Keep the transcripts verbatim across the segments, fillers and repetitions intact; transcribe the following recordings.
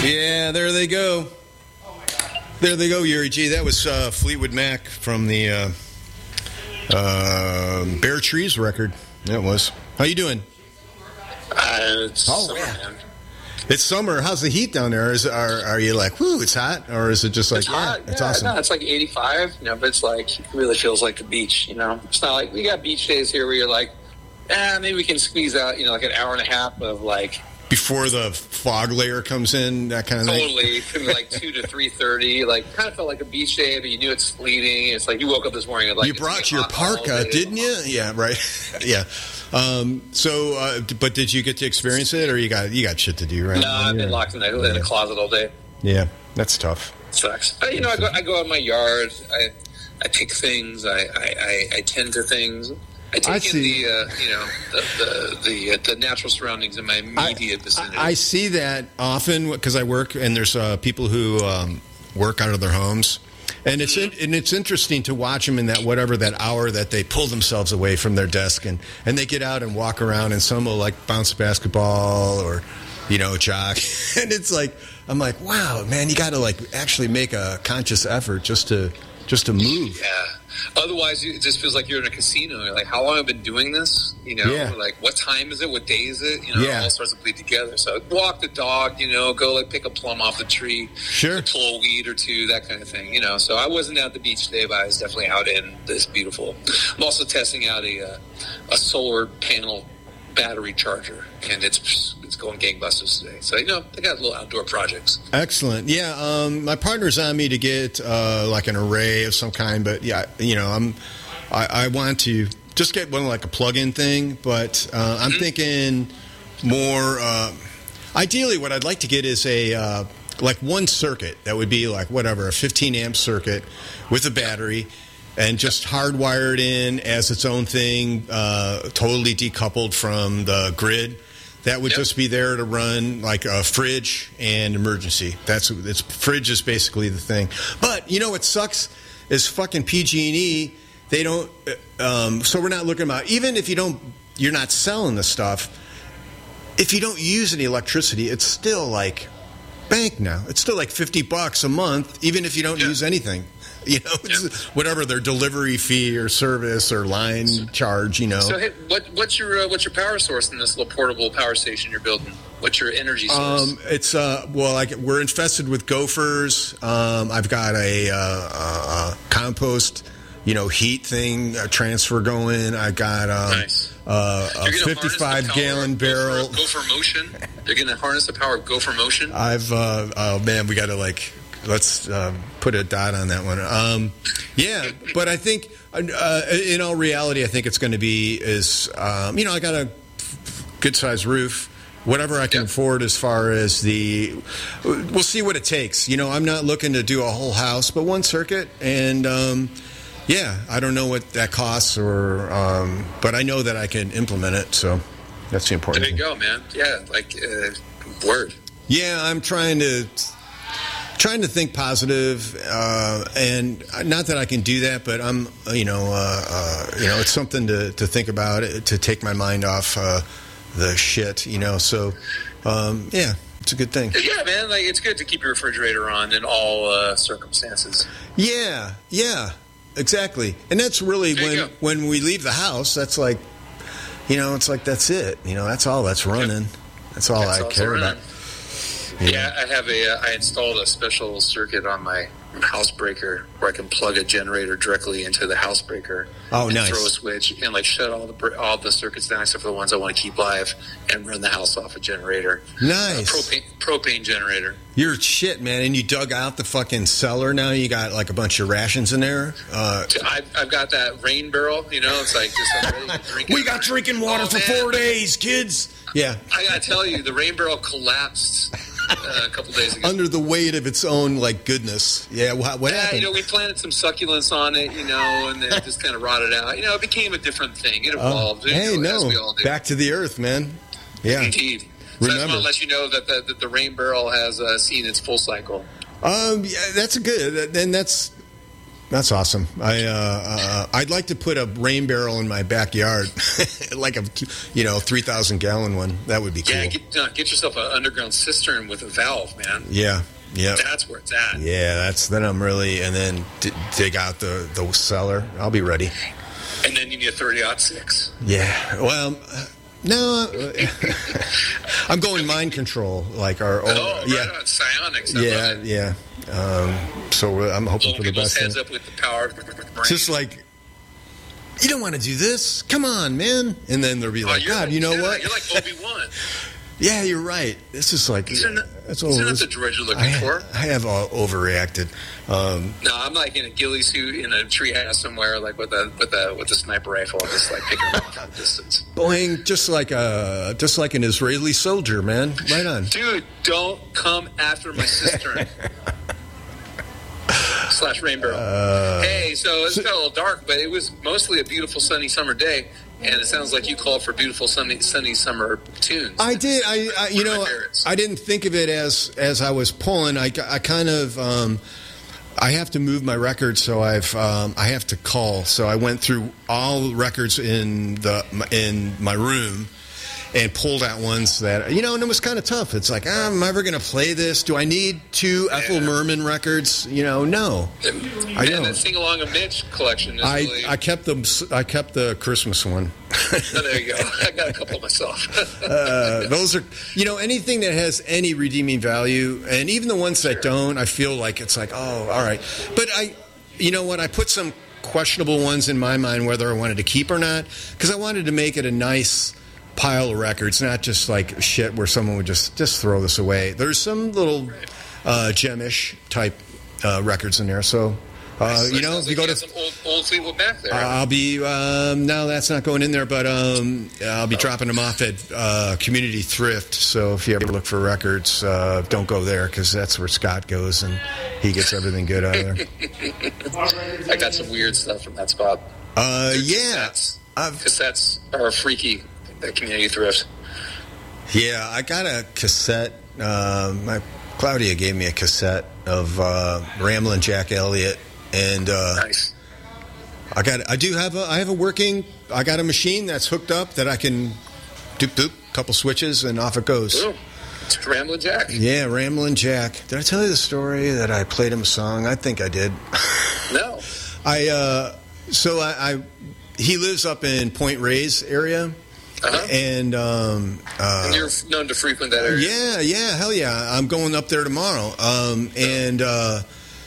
Yeah, there they go. There they go, Yuri G. That was uh, Fleetwood Mac from the uh, uh, Bare Trees record. That was. How you doing? Uh, it's oh, summer, yeah. man. It's summer. How's the heat down there? Is are are you like, whoo, it's hot, or is it just like, it's yeah, hot. it's yeah, awesome? No, it's like eighty-five. You know, but it's like it really feels like the beach. You know, it's not like we got beach days here where you're like, ah, maybe we can squeeze out, you know, like an hour and a half of like. Before the fog layer comes in, that kind of totally, thing. Totally, like two to three thirty. Like, kind of felt like a beach day, but you knew it's fleeting. It's like you woke up this morning and like you brought your parka, didn't you? Yeah, right. yeah. Um, so, uh, but did you get to experience it, or you got you got shit to do, right? No, I've been locked in the, in the closet all day. Yeah, that's tough. It sucks. But, you know, I go I go out in my yard. I I pick things. I I, I, I tend to things. I take I in see. the, uh, you know, the the, the, uh, the natural surroundings in my immediate I, vicinity. I see that often because I work, and there's uh, people who um, work out of their homes. And it's in, and it's interesting to watch them in that whatever that hour that they pull themselves away from their desk and, and they get out and walk around, and some will like bounce a basketball or, you know, jog. And it's like, I'm like, wow, man, you got to like actually make a conscious effort just to just to move. Yeah. Otherwise, it just feels like you're in a casino. You're like, how long have I been doing this? You know, yeah. like what time is it? What day is it? You know, yeah. it all starts to bleed together. So walk the dog, you know, go like pick a plum off the tree, sure, pull a weed or two, that kind of thing. You know, so I wasn't at the beach today, but I was definitely out in this beautiful. I'm also testing out a uh, a solar panel battery charger, and it's it's going gangbusters today. So, you know, they got little outdoor projects. Excellent. Yeah, um, my partner's on me to get uh, like an array of some kind, but yeah, you know, I'm I, I want to just get one like a plug-in thing, but uh, I'm mm-hmm. thinking more. Uh, ideally, what I'd like to get is a uh, like one circuit that would be like whatever a fifteen amp circuit with a battery. And just hardwired in as its own thing, uh, totally decoupled from the grid. That would yep. just be there to run like a fridge and emergency. That's it's fridge is basically the thing. But you know what sucks is fucking P G and E. They don't. Um, so we're not looking about even if you don't. You're not selling the stuff. If you don't use any electricity, it's still like bank now. It's still like fifty bucks a month, even if you don't yeah. use anything. You know, it's yeah. whatever their delivery fee or service or line charge. You know. So, hey, what, what's your uh, what's your power source in this little portable power station you're building? What's your energy source? Um, it's uh, well, like we're infested with gophers. Um, I've got a, uh, a compost, you know, heat thing a transfer going. I got um, nice. uh, a fifty-five gallon barrel. Gopher, gopher motion. They're going to harness the power of Gopher motion. I've uh, oh man, we got to like. Let's uh, put a dot on that one. Um, yeah, but I think, uh, in all reality, I think it's going to be is, um, you know, I got a good-sized roof, whatever I can yep. afford as far as the, we'll see what it takes. You know, I'm not looking to do a whole house, but one circuit, and, um, yeah, I don't know what that costs, or, um, but I know that I can implement it, so that's the important thing. There you thing. go, man. Yeah, like, uh, word. Yeah, I'm trying to... Trying to think positive, uh, and not that I can do that, but I'm, you know, uh, uh, you know, it's something to, to think about, to take my mind off uh, the shit, you know. So, um, yeah, it's a good thing. Yeah, man, like it's good to keep your refrigerator on in all uh, circumstances. Yeah, yeah, exactly, and that's really when when we leave the house. That's like, you know, it's like that's it. You know, that's all that's running. That's all that's I care about. Yeah. yeah, I have a. Uh, I installed a special circuit on my house breaker where I can plug a generator directly into the house breaker. Oh, and nice! Throw a switch and like shut all the all the circuits down except for the ones I want to keep live, and run the house off a generator. Nice uh, propane propane generator. You're shit, man! And you dug out the fucking cellar. Now you got like a bunch of rations in there. Uh, I've, I've got that rain barrel. You know, it's like just I'm ready to drink we it. got drinking water oh, for man. four days, kids. Yeah, I gotta tell you, the rain barrel collapsed. Uh, a couple days ago. Under the weight of its own, like, goodness. Yeah, what, what yeah, happened? you know, we planted some succulents on it, you know, and then it just kind of rotted out. You know, it became a different thing. It evolved. Uh, hey, you know, no. As we all do. Back to the earth, man. Yeah. Indeed. So Remember. I just want to let you know that the, that the rain barrel has uh, seen its full cycle. Um, yeah, that's good. And that's, That's awesome. I uh, uh, I'd like to put a rain barrel in my backyard, like a you know three thousand gallon one. That would be cool. Yeah, get, uh, get yourself an underground cistern with a valve, man. Yeah, yeah. That's where it's at. Yeah, that's then I'm really and then d- dig out the, the cellar. I'll be ready. And then you need a thirty aught six. Yeah. Well. No, I'm going mind control, like our. Oh, right yeah, on. Psionics. I yeah, love it. yeah. Um, so I'm hoping Blowing for the people's best. heads thing. up with the power. It's just like, you don't want to do this. Come on, man. And then they'll be Oh, like, you're God, like- you know yeah, what? You're like Obi-Wan. Yeah, you're right. This is like These are not, that's these are over. not the droids you're looking I, for. I have all overreacted. Um, No, I'm like in a ghillie suit in a treehouse somewhere, like with a with a with a sniper rifle, just like picking them off from a distance. Boing, just like a just like an Israeli soldier, man. Right on. Dude, don't come after my cistern. Slash rain barrel. Uh, hey, so it's got a little dark, but it was mostly a beautiful sunny summer day, and it sounds like you called for beautiful sunny sunny summer tunes. I did. I, I you One of know, my favorites. I didn't think of it as as I was pulling. I, I kind of um, I have to move my records, so I've um, I have to call. So I went through all the records in the in my room and pulled out ones that you know, and it was kind of tough. It's like, ah, am I ever going to play this? Do I need two Ethel Merman records? You know, no. I Man, don't. that Sing Along a Mitch collection is I, really... I kept them. I kept the Christmas one. Oh, there you go. I got a couple myself. uh, those are, you know, anything that has any redeeming value, and even the ones that don't, I feel like it's like, oh, all right. But I, you know what? I put some questionable ones in my mind whether I wanted to keep or not, because I wanted to make it a nice pile of records, not just like shit where someone would just just throw this away. There's some little uh, gemish type uh, records in there, so. Uh, you know, if you go to some old, old Fleetwood Mac there. I'll be um, no, that's not going in there, but um, I'll be dropping them off at uh, Community Thrift. So if you ever look for records, uh, don't go there because that's where Scott goes and he gets everything good out of there. I got some weird stuff from that spot. Uh, yeah, Cassettes. I've, Cassettes are freaky at Community Thrift. yeah, I got a cassette. Uh, my Claudia gave me a cassette of uh, Ramblin' Jack Elliott. And uh, Nice. I got, I do have a, I have a working, I got a machine that's hooked up that I can doop doop, couple switches, and off it goes. Boom. It's Ramblin' Jack. Yeah, Ramblin' Jack. Did I tell you the story that I played him a song? I think I did. No. I uh, so I, I he lives up in Point Reyes area, Uh-huh. and um, uh, And you're known to frequent that area. yeah, yeah, hell yeah, I'm going up there tomorrow. Um, and uh,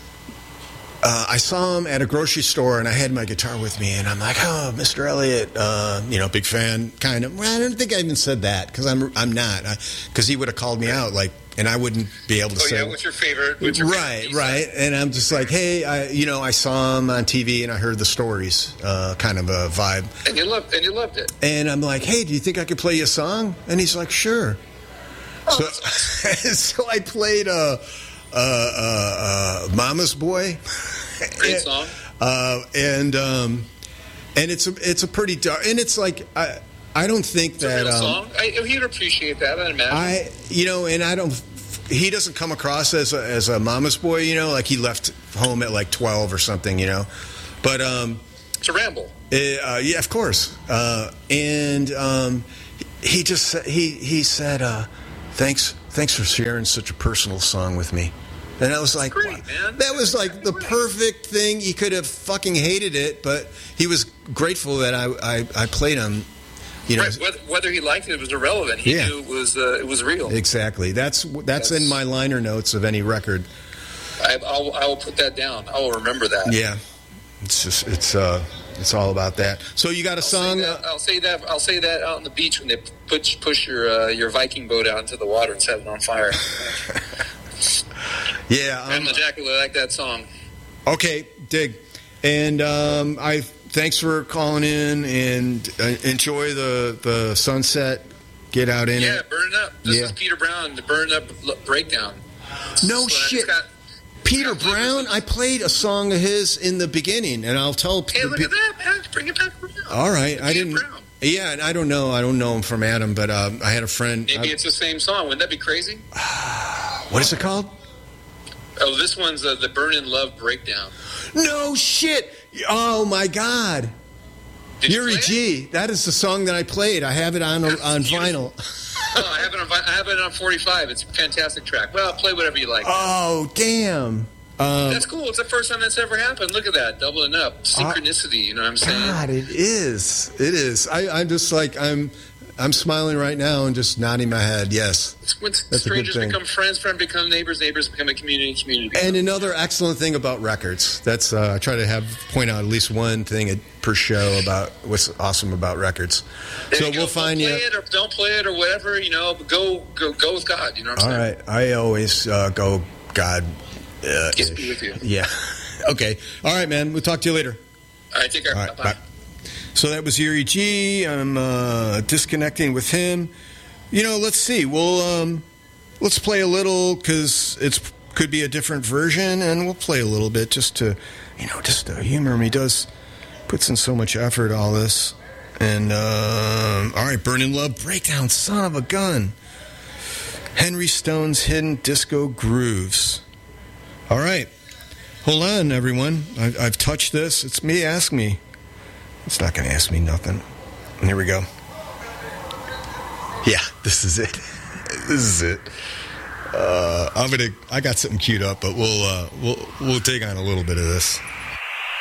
uh, I saw him at a grocery store, and I had my guitar with me, and I'm like, oh, Mister Elliott, uh, you know, big fan, kind of. Well, I don't think I even said that because I'm I'm not, because he would have called me out, like, and I wouldn't be able to Oh, say. yeah, what's your favorite? What's your favorite Right, piece? right, and I'm just like, hey, I, you know, I saw him on T V and I heard the stories, uh, kind of a vibe, And you loved, and you loved it. and I'm like, hey, do you think I could play you a song? And he's like, sure. Oh, So, so I played uh, uh, uh, uh, "Mama's Boy." Great song. Uh, and um, and it's a it's a pretty dark, and it's like I I don't think It's a that real um, song. I, he'd appreciate that, I imagine. I, you know, and I don't. He doesn't come across as a, as a mama's boy, you know, like he left home at like twelve or something, you know. But um, it's a ramble. it, uh, yeah, of course. Uh, and um, he just sa- he he said, uh, "Thanks, thanks for sharing such a personal song with me." And I was like, Great, wow. man. That was like the perfect thing. He could have fucking hated it, but he was grateful that I I, I played him. You know, Right, whether, whether he liked it was irrelevant. He Yeah. knew it was uh, it was real. exactly. That's that's in That's- my liner notes of any record. I, I'll, I will put that down. I will remember that. Yeah, it's just it's uh it's all about that. So you got a I'll song? Say that, I'll say that. I'll say that out on the beach when they push push your uh, your Viking boat out into the water and set it on fire. Yeah. Um, Ramblin' Jack, I like that song. okay, dig. And um, I thanks for calling in and uh, enjoy the the sunset. Get out in Yeah, it. Burn Up. This Yeah. is Peter Brown, the Burn Up L- Breakdown. No So it's shit. got- Peter it's got Brown. lyrics. I played a song of his in the beginning, and I'll tell. Hey, the look pe- at that, man. Bring it back around. All right, I Peter didn't. Brown. Yeah, and I don't know. I don't know him from Adam, but um, I had a friend. Maybe I- it's the same song. Wouldn't that be crazy? what is it called? Oh, this one's uh, the Burn in Love Breakdown. No shit. Oh my God. Did you Yuri play G. it? That is the song that I played. I have it on on vinyl. Oh, I have it on vi- I have it on forty-five. It's a fantastic track. Well, play whatever you like. Oh damn. Um, That's cool. It's the first time that's ever happened. Look at that, doubling up, synchronicity. You know what I'm saying? God, it is. It is. I, I'm just like I'm. I'm smiling right now and just nodding my head. Yes, It's when That's a good strangers thing. become friends, friends become neighbors, neighbors become a community, community. Become and another excellent thing about records. That's uh, I try to have point out at least one thing per show about what's awesome about records. There So you go. we'll find play you. it or don't play it or whatever. You know, but go go go with God. You know what I'm All saying? right. I always uh, go God. Uh, Peace be with you. Yeah. Okay. All right, man. We'll talk to you later. All right, take care. All right, Bye bye. So that was Yuri G. I'm uh, disconnecting with him. You know, let's see. We'll um, let's play a little because it's could be a different version, and we'll play a little bit just to, you know, just to humor him. He does puts in so much effort, all this. And um, all right, Burning Love Breakdown, son of a gun. Henry Stone's Hidden Disco Grooves. All right, hold on, everyone. I've, I've touched this. It's me. Ask me. It's not going to ask me nothing. And here we go. Yeah, this is it. This is it. Uh, I'm gonna. I got something queued up, but we'll uh, we'll we'll take on a little bit of this.